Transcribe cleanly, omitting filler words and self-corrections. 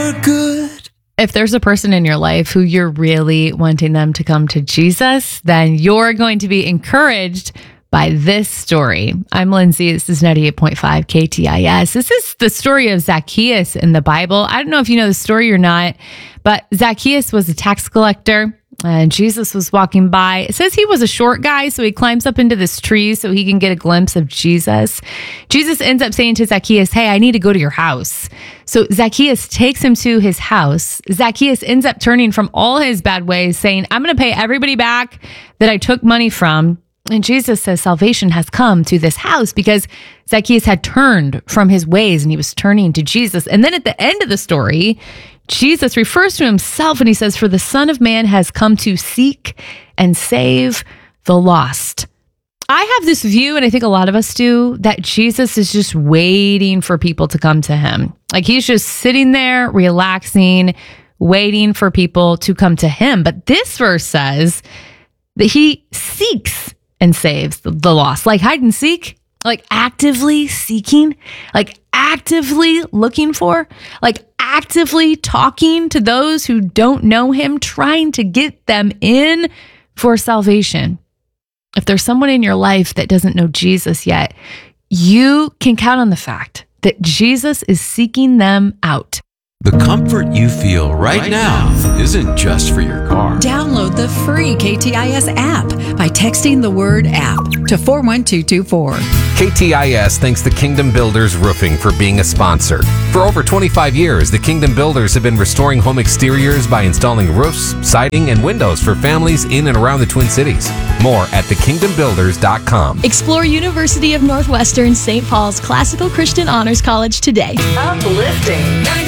are good. If there's a person in your life who you're really wanting them to come to Jesus, then you're going to be encouraged by this story. I'm Lindsay. This is 98.5 KTIS. This is the story of Zacchaeus in the Bible. I don't know if you know the story or not, but Zacchaeus was a tax collector and Jesus was walking by. It says he was a short guy, so he climbs up into this tree so he can get a glimpse of Jesus. Jesus ends up saying to Zacchaeus, "Hey, I need to go to your house." So Zacchaeus takes him to his house. Zacchaeus ends up turning from all his bad ways, saying, "I'm going to pay everybody back that I took money from." And Jesus says salvation has come to this house because Zacchaeus had turned from his ways and he was turning to Jesus. And then at the end of the story, Jesus refers to himself and he says, "For the Son of Man has come to seek and save the lost." I have this view, and I think a lot of us do, that Jesus is just waiting for people to come to him. Like he's just sitting there, relaxing, waiting for people to come to him. But this verse says that he seeks and saves the lost, like hide and seek, like actively seeking, like actively looking for, like actively talking to those who don't know him, trying to get them in for salvation. If there's someone in your life that doesn't know Jesus yet, you can count on the fact that Jesus is seeking them out. The comfort you feel right now isn't just for your car. Download the free KTIS app by texting the word app to 41224. KTIS thanks the Kingdom Builders Roofing for being a sponsor. For over 25 years, the Kingdom Builders have been restoring home exteriors by installing roofs, siding, and windows for families in and around the Twin Cities. More at thekingdombuilders.com. Explore University of Northwestern St. Paul's Classical Christian Honors College today. Uplifting.